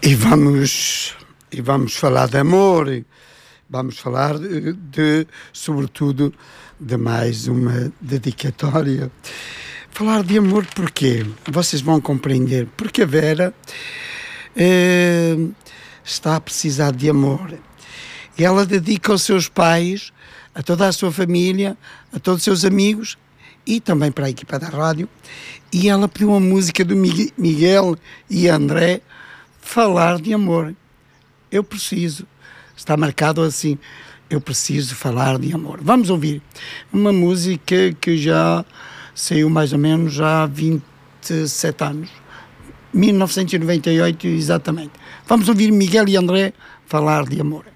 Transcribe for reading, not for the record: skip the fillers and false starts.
E vamos falar de amor, vamos falar sobretudo, de mais uma dedicatória. Falar de amor porquê? Vocês vão compreender. Porque a Vera está a precisar de amor. E ela dedica aos seus pais, a toda a sua família, a todos os seus amigos e também para a equipa da rádio. E ela pediu uma música do Miguel e André, Falar de Amor. Eu preciso, está marcado assim, eu preciso falar de amor. Vamos ouvir uma música que já saiu mais ou menos há 27 anos, 1998 exatamente. Vamos ouvir Miguel e André, Falar de Amor.